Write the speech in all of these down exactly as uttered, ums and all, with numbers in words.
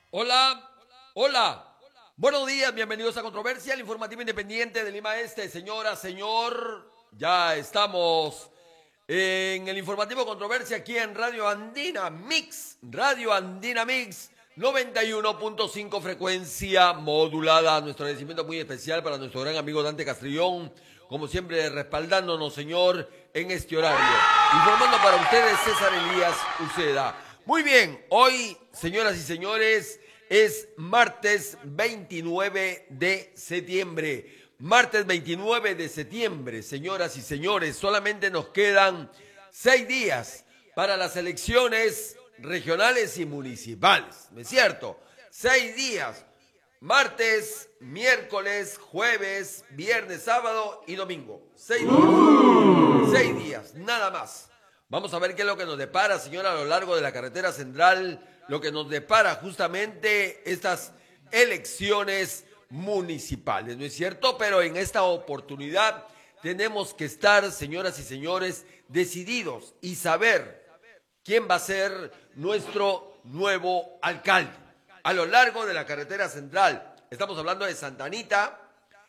Hola, hola. Buenos días, bienvenidos a Controversia, el informativo independiente de Lima Este. Señora, señor, ya estamos en el informativo Controversia aquí en Radio Andina Mix, Radio Andina Mix, noventa y uno punto cinco frecuencia modulada. Nuestro agradecimiento muy especial para nuestro gran amigo Dante Castrillón, como siempre respaldándonos, señor, en este horario. Informando para ustedes César Elías Uceda. Muy bien, hoy, señoras y señores, es martes veintinueve de septiembre. Martes veintinueve de septiembre, señoras y señores, solamente nos quedan seis días para las elecciones regionales y municipales, ¿no es cierto? Seis días, martes, miércoles, jueves, viernes, sábado y domingo. Seis días, seis días, nada más. Vamos a ver qué es lo que nos depara, señora, a lo largo de la carretera central, lo que nos depara justamente estas elecciones municipales, ¿no es cierto? Pero en esta oportunidad tenemos que estar, señoras y señores, decididos y saber quién va a ser nuestro nuevo alcalde a lo largo de la carretera central. Estamos hablando de Santa Anita,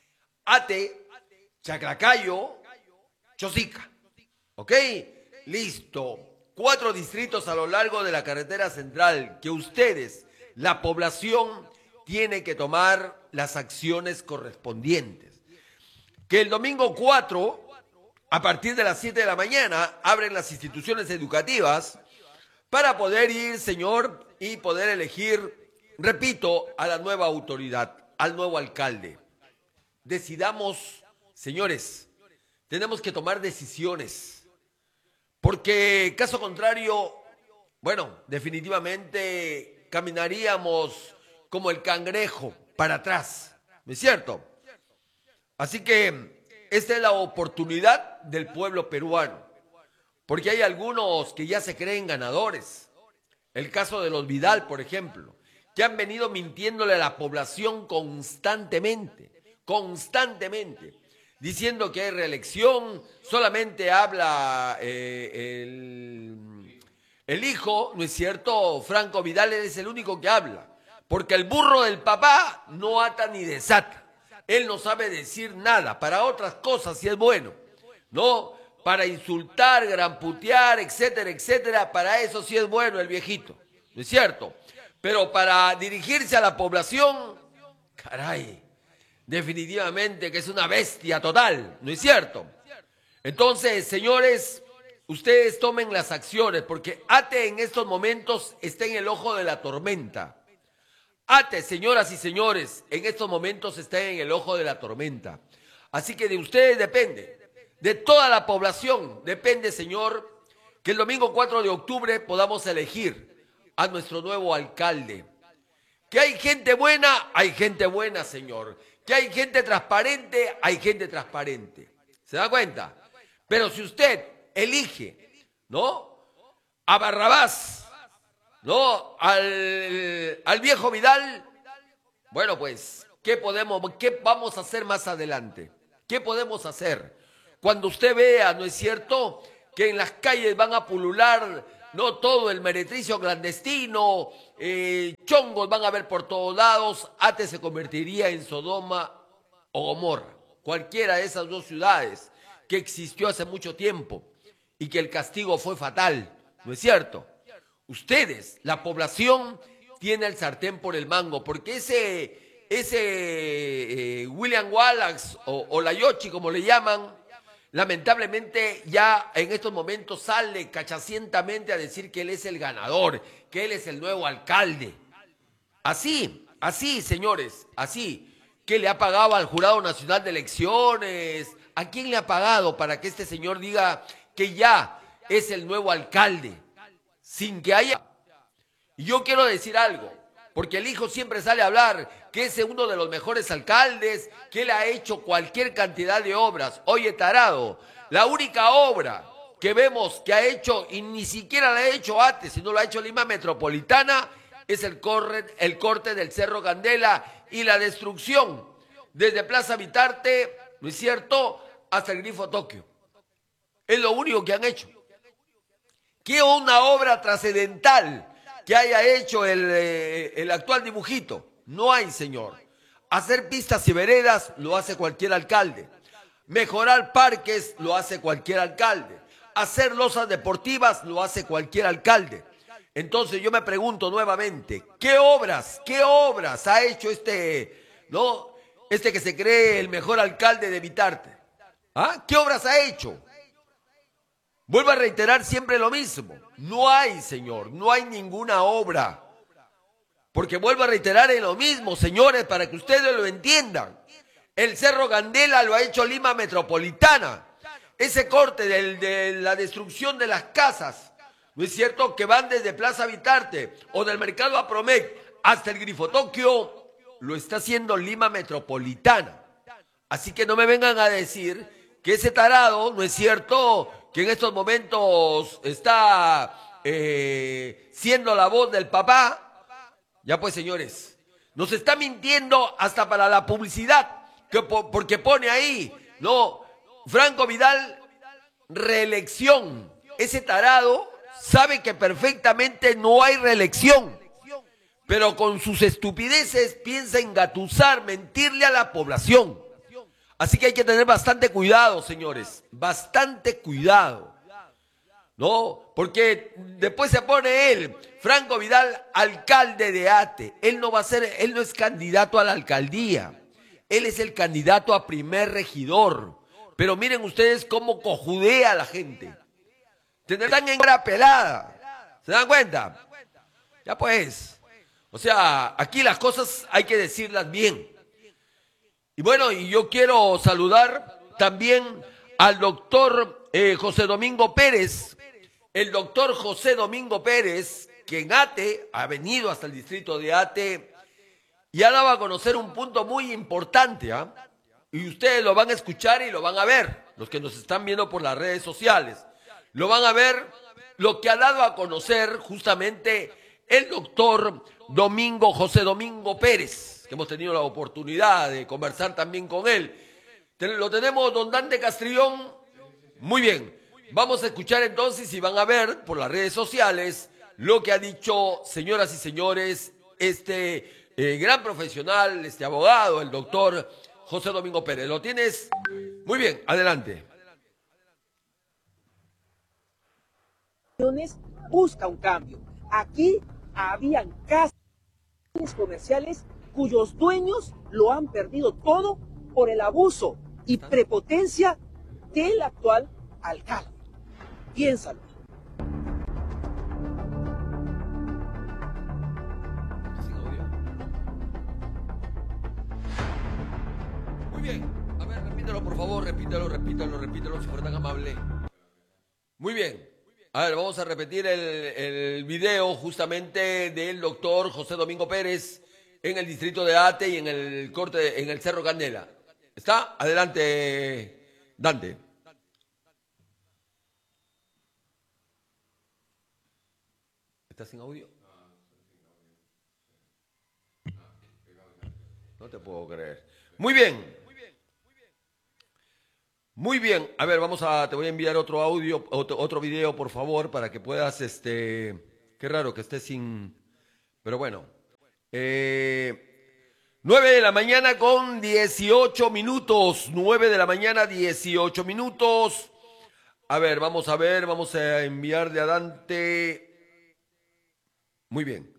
Ate, Chaclacayo, Chosica, ¿ok? Listo. Cuatro distritos a lo largo de la carretera central que ustedes, la población, tiene que tomar las acciones correspondientes. Que el domingo cuatro, a partir de las siete de la mañana, abren las instituciones educativas para poder ir, señor, y poder elegir, repito, a la nueva autoridad, al nuevo alcalde. Decidamos, señores, tenemos que tomar decisiones. Porque, caso contrario, bueno, definitivamente caminaríamos como el cangrejo para atrás, ¿no es cierto? Así que esta es la oportunidad del pueblo peruano, porque hay algunos que ya se creen ganadores. El caso de los Vidal, por ejemplo, que han venido mintiéndole a la población constantemente, constantemente. Diciendo que hay reelección, solamente habla eh, el, el hijo, ¿no es cierto? Franco Vidal es el único que habla, porque el burro del papá no ata ni desata. Él no sabe decir nada, para otras cosas sí es bueno, ¿no? Para insultar, gramputear, etcétera, etcétera, para eso sí es bueno el viejito, ¿no es cierto? Pero para dirigirse a la población, caray, definitivamente que es una bestia total, ¿no es cierto? Entonces, señores, ustedes tomen las acciones, porque Ate en estos momentos está en el ojo de la tormenta. Ate, señoras y señores, en estos momentos está en el ojo de la tormenta. Así que de ustedes depende, de toda la población depende, señor, que el domingo cuatro de octubre podamos elegir a nuestro nuevo alcalde. Que hay gente buena, hay gente buena, señor. Que hay gente transparente, hay gente transparente. ¿Se da cuenta? Pero si usted elige, ¿no? A Barrabás, ¿no? Al, al viejo Vidal, bueno, pues, ¿qué podemos, qué vamos a hacer más adelante? ¿Qué podemos hacer? Cuando usted vea, ¿no es cierto?, que en las calles van a pulular, no todo el meretricio clandestino, eh, chongos van a ver por todos lados, Ate se convertiría en Sodoma o Gomorra, cualquiera de esas dos ciudades que existió hace mucho tiempo y que el castigo fue fatal, ¿no es cierto? Ustedes, la población, tiene el sartén por el mango, porque ese, ese eh, William Wallace o, o la Yochi, como le llaman, lamentablemente ya en estos momentos sale cachacientamente a decir que él es el ganador, que él es el nuevo alcalde. Así, así, señores, así. ¿Qué le ha pagado al Jurado Nacional de Elecciones? ¿A quién le ha pagado para que este señor diga que ya es el nuevo alcalde? Sin que haya... Y yo quiero decir algo, porque el hijo siempre sale a hablar que es uno de los mejores alcaldes, que él ha hecho cualquier cantidad de obras. Oye, tarado, la única obra que vemos que ha hecho, y ni siquiera la ha hecho Ate, sino la ha hecho Lima Metropolitana, es el, corre, el corte del Cerro Candela y la destrucción desde Plaza Vitarte, ¿no es cierto?, hasta el Grifo Tokio. Es lo único que han hecho. ¿Qué una obra trascendental que haya hecho el, eh, el actual dibujito. No hay, señor. Hacer pistas y veredas lo hace cualquier alcalde. Mejorar parques lo hace cualquier alcalde. Hacer losas deportivas lo hace cualquier alcalde. Entonces yo me pregunto nuevamente, ¿qué obras, qué obras ha hecho este, no, este que se cree el mejor alcalde de Vitarte? ¿Ah? ¿Qué obras ha hecho? Vuelvo a reiterar siempre lo mismo. No hay, señor, no hay ninguna obra. Porque vuelvo a reiterar en lo mismo, señores, para que ustedes lo entiendan. El Cerro Candela lo ha hecho Lima Metropolitana. Ese corte del, de la destrucción de las casas, ¿no es cierto?, que van desde Plaza Vitarte o del Mercado Apromec hasta el Grifo Tokio, lo está haciendo Lima Metropolitana. Así que no me vengan a decir que ese tarado, ¿no es cierto?, que en estos momentos está eh, siendo la voz del papá. Ya pues, señores, nos está mintiendo hasta para la publicidad, que po porque pone ahí, no, Franco Vidal, reelección. Ese tarado sabe que perfectamente no hay reelección, pero con sus estupideces piensa engatusar, mentirle a la población. Así que hay que tener bastante cuidado, señores, bastante cuidado, ¿no? Porque después se pone él, Franco Vidal, alcalde de Ate. Él no va a ser, él no es candidato a la alcaldía, él es el candidato a primer regidor. Pero miren ustedes cómo cojudea a la gente. Tendrán en cara pelada, ¿se dan cuenta? Ya pues, o sea, aquí las cosas hay que decirlas bien. Y bueno, y yo quiero saludar también al doctor eh, José Domingo Pérez, el doctor José Domingo Pérez, que en Ate ha venido hasta el distrito de Ate y ha dado a conocer un punto muy importante, ¿ah? ¿eh? Y ustedes lo van a escuchar y lo van a ver, los que nos están viendo por las redes sociales. Lo van a ver lo que ha dado a conocer justamente el doctor Domingo, José Domingo Pérez, que hemos tenido la oportunidad de conversar también con él. Lo tenemos, don Dante Castrillón. Muy bien, vamos a escuchar entonces y van a ver por las redes sociales lo que ha dicho, señoras y señores, este eh, gran profesional, este abogado, el doctor José Domingo Pérez. ¿Lo tienes? Muy bien, adelante. Busca un cambio. Aquí habían casas comerciales cuyos dueños lo han perdido todo por el abuso y prepotencia del actual alcalde. Piénsalo. Muy bien. A ver, repítelo, por favor, repítelo, repítelo, repítelo, si fuera tan amable. Muy bien. A ver, vamos a repetir el, el video justamente del doctor José Domingo Pérez en el distrito de Ate y en el corte, en el Cerro Candela. ¿Está? Adelante, Dante. ¿Estás sin audio? No te puedo creer. Muy bien. Muy bien, a ver, vamos a, te voy a enviar otro audio, otro, otro video, por favor, para que puedas, este, qué raro que estés sin, pero bueno, eh, nueve de la mañana con dieciocho minutos, nueve de la mañana, dieciocho minutos, a ver, vamos a ver, vamos a enviarle a Dante, muy bien,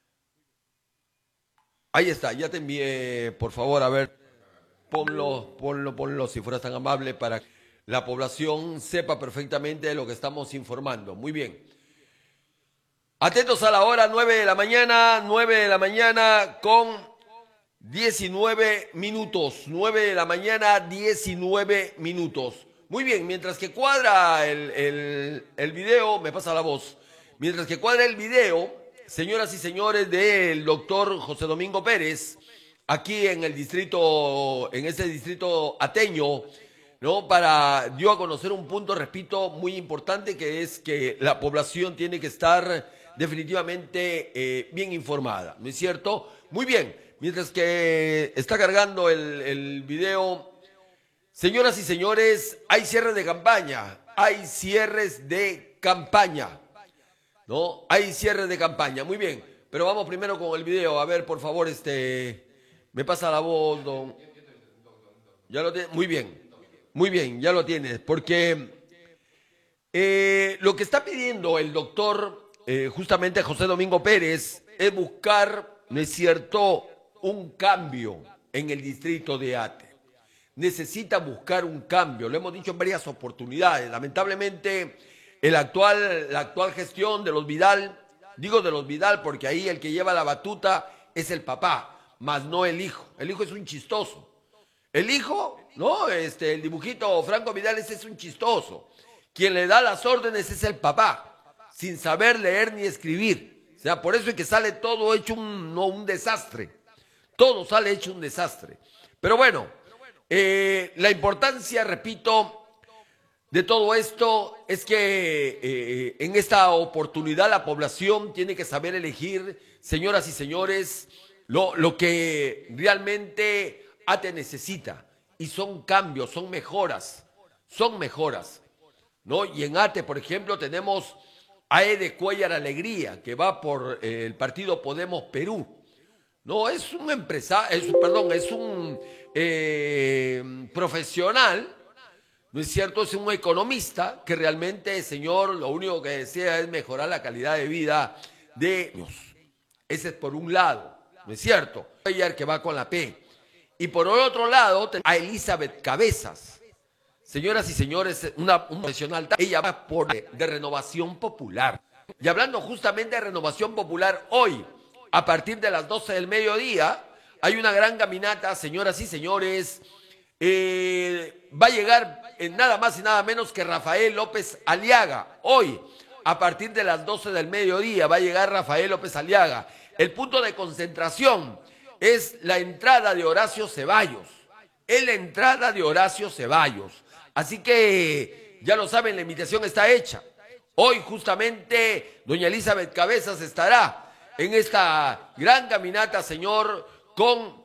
ahí está, ya te envié, por favor, a ver. Ponlo, ponlo, ponlo, si fueras tan amable, para que la población sepa perfectamente de lo que estamos informando. Muy bien. Atentos a la hora, nueve de la mañana, nueve de la mañana con diecinueve minutos. nueve de la mañana, diecinueve minutos. Muy bien, mientras que cuadra el, el, el video, me pasa la voz, mientras que cuadra el video, señoras y señores del doctor José Domingo Pérez, aquí en el distrito, en ese distrito ateño, ¿no? Para dio a conocer un punto, repito, muy importante, que es que la población tiene que estar definitivamente eh, bien informada, ¿no es cierto? Muy bien, mientras que está cargando el, el video, señoras y señores, hay cierres de campaña, hay cierres de campaña. ¿no? Hay cierre de campaña, muy bien. Pero vamos primero con el video. A ver, por favor, este, me pasa la voz, don. Ya lo tiene, muy bien, muy bien, ya lo tienes, porque eh, lo que está pidiendo el doctor, eh, justamente José Domingo Pérez, es buscar, ¿no es cierto?, un cambio en el distrito de Ate. Necesita buscar un cambio, lo hemos dicho en varias oportunidades. Lamentablemente, el actual, la actual gestión de los Vidal, digo de los Vidal porque ahí el que lleva la batuta es el papá, más no el hijo. El hijo es un chistoso. El hijo, ¿no? Este, el dibujito Franco Vidal, ese es un chistoso. Quien le da las órdenes es el papá, sin saber leer ni escribir. O sea, por eso es que sale todo hecho un, no, un desastre. Todo sale hecho un desastre. Pero bueno, eh, la importancia, repito, de todo esto es que eh, en esta oportunidad la población tiene que saber elegir, señoras y señores, lo, lo que realmente Ate necesita. Y son cambios, son mejoras, son mejoras, ¿no? Y en Ate, por ejemplo, tenemos a Ede Cuellar Alegría, que va por eh, el partido Podemos Perú. No, es un empresario, es, perdón, es un eh, profesional, ¿no es cierto? Es un economista que realmente, señor, lo único que desea es mejorar la calidad de vida de ellos. Ese es por un lado, ¿no es cierto? Cuellar, que va con la P. Y por el otro lado, a Elizabeth Cabezas. Señoras y señores, una, una profesional, ella va por de Renovación Popular. Y hablando justamente de Renovación Popular, hoy, a partir de las doce del mediodía, hay una gran caminata, señoras y señores. Eh, va a llegar eh, nada más y nada menos que Rafael López Aliaga. Hoy, a partir de las doce del mediodía, va a llegar Rafael López Aliaga. El punto de concentración es la entrada de Horacio Ceballos. Es la entrada de Horacio Ceballos. Así que, ya lo saben, la invitación está hecha. Hoy, justamente, doña Elizabeth Cabezas estará en esta gran caminata, señor, con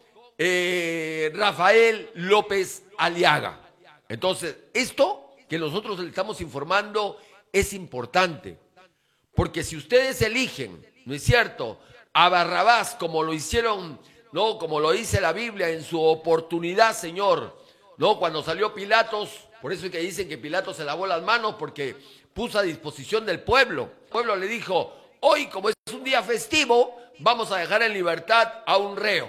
eh, Rafael López Aliaga. Entonces, esto que nosotros le estamos informando es importante, porque si ustedes eligen, ¿no es cierto?, a Barrabás, como lo hicieron, ¿no?, como lo dice la Biblia en su oportunidad, señor, ¿no?, cuando salió Pilatos, por eso es que dicen que Pilatos se lavó las manos, porque puso a disposición del pueblo. El pueblo le dijo: hoy, como es un día festivo, vamos a dejar en libertad a un reo.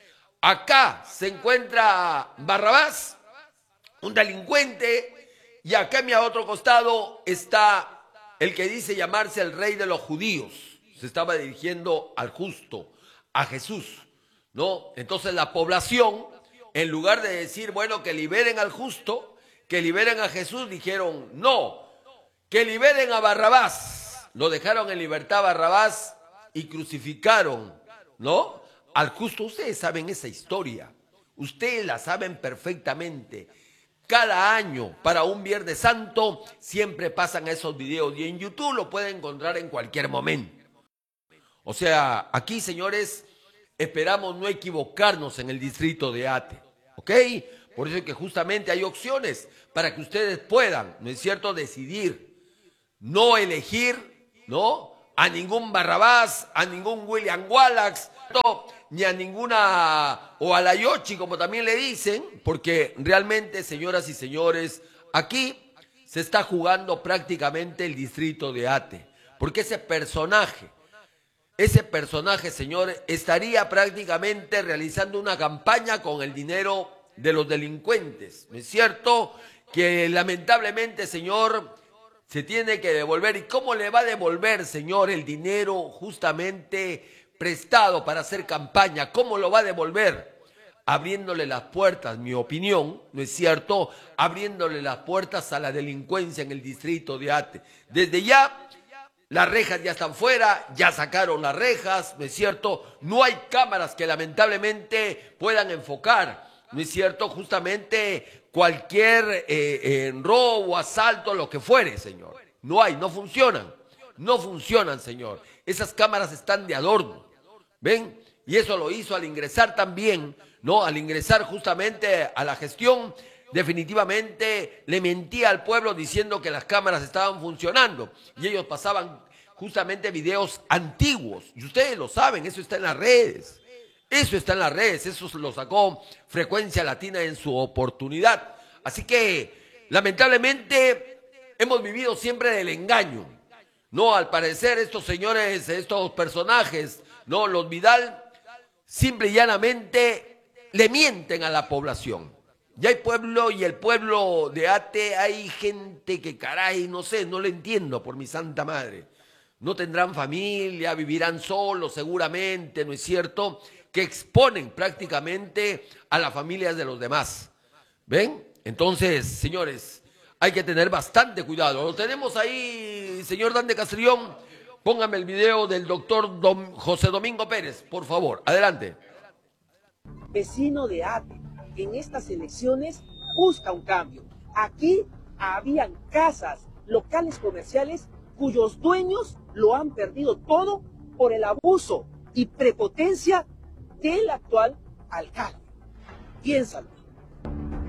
Acá se encuentra Barrabás, un delincuente, y acá a mi otro costado está el que dice llamarse el rey de los judíos. Se estaba dirigiendo al justo, a Jesús, ¿no? Entonces la población, en lugar de decir, bueno, que liberen al justo, que liberen a Jesús, dijeron, no, que liberen a Barrabás. Lo dejaron en libertad a Barrabás y crucificaron, ¿no?, al justo. Ustedes saben esa historia, ustedes la saben perfectamente. Cada año, para un Viernes Santo, siempre pasan esos videos y en YouTube lo pueden encontrar en cualquier momento. O sea, aquí, señores, esperamos no equivocarnos en el distrito de Ate, ¿ok? Por eso es que justamente hay opciones para que ustedes puedan, ¿no es cierto?, decidir, no elegir, ¿no?, a ningún Barrabás, a ningún William Wallace, no, ni a ninguna, o a la Yochi, como también le dicen, porque realmente, señoras y señores, aquí se está jugando prácticamente el distrito de Ate, porque ese personaje, ese personaje, señor, estaría prácticamente realizando una campaña con el dinero de los delincuentes, ¿no es cierto?, que lamentablemente, señor, se tiene que devolver. ¿Y cómo le va a devolver, señor, el dinero justamente prestado para hacer campaña? ¿Cómo lo va a devolver? Abriéndole las puertas, mi opinión, ¿no es cierto?, abriéndole las puertas a la delincuencia en el distrito de Ate. Desde ya, las rejas ya están fuera, ya sacaron las rejas, ¿no es cierto? No hay cámaras que lamentablemente puedan enfocar, ¿no es cierto?, justamente cualquier eh, eh, robo, asalto, lo que fuere, señor. No hay, no funcionan, no funcionan, señor. Esas cámaras están de adorno, ¿ven? Y eso lo hizo al ingresar también, ¿no? Al ingresar justamente a la gestión, definitivamente le mentía al pueblo diciendo que las cámaras estaban funcionando y ellos pasaban justamente videos antiguos. Y ustedes lo saben, eso está en las redes. Eso está en las redes, eso lo sacó Frecuencia Latina en su oportunidad. Así que, lamentablemente, hemos vivido siempre del engaño. No, al parecer estos señores, estos personajes, no, los Vidal, simple y llanamente le mienten a la población. Y hay pueblo, y el pueblo de Ate, hay gente que caray, no sé, no lo entiendo por mi santa madre. No tendrán familia, vivirán solos seguramente, ¿no es cierto?, que exponen prácticamente a las familias de los demás. ¿Ven? Entonces, señores, hay que tener bastante cuidado. Lo tenemos ahí, señor Dan de Castrillón. Póngame el video del doctor Dom, José Domingo Pérez, por favor. Adelante. Vecino de Ate, en estas elecciones busca un cambio. Aquí habían casas, locales comerciales cuyos dueños lo han perdido todo por el abuso y prepotencia del actual alcalde. Piénsalo.